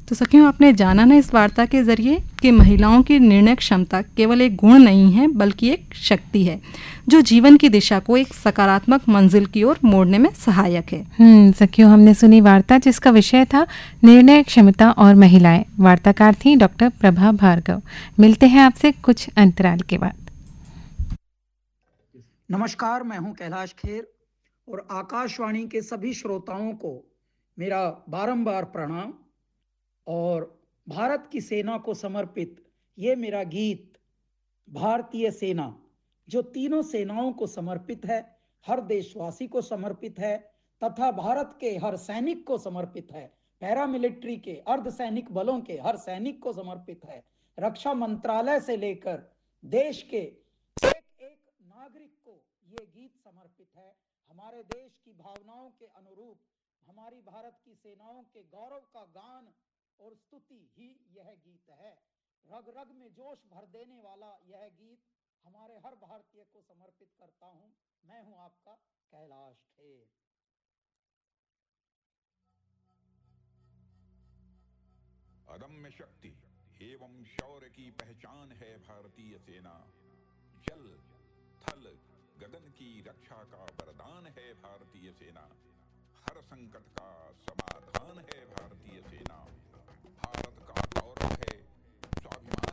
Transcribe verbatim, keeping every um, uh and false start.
तो सखियों, आपने जाना ना इस वार्ता के ज़रिए कि महिलाओं की निर्णय क्षमता केवल एक गुण नहीं है बल्कि एक शक्ति है जो जीवन की दिशा को एक सकारात्मक मंजिल की ओर मोड़ने में सहायक है। हम्म सखियों, हमने सुनी वार्ता जिसका विषय था निर्णय क्षमता और महिलाएं। वार्ताकार थी डॉक्टर प्रभा भार्गव। मिलते हैं आपसे कुछ अंतराल के बाद। नमस्कार, मैं हूं कैलाश खेर और आकाशवाणी के सभी श्रोताओं को मेरा बारंबार प्रणाम। और भारत की सेना को समर्पित ये मेरा गीत भारतीय सेना, जो तीनों सेनाओं को समर्पित है, हर देशवासी को समर्पित है तथा भारत के हर सैनिक को समर्पित है, पैरामिलिट्री के अर्धसैनिक बलों के हर सैनिक को समर्पित है, रक्षा मंत्रालय से लेकर देश के एक एक नागरिक को ये गीत समर्पित है। हमारे देश की भावनाओं के अनुरूप हमारी भारत की सेनाओं के गौरव का गान और स्तुति ही यह गीत है। रग रग में जोश भर देने वाला यह गीत हमारे हर भारतीय को समर्पित करता हूं। मैं हूं आपका कैलाश खेर। अदम्य शक्ति एवं शौर्य की पहचान है भारतीय सेना। जल थल गगन की रक्षा का वरदान है भारतीय सेना। हर संकट का समाधान है भारतीय सेना। भारत का गौरव है, स्वाभिमान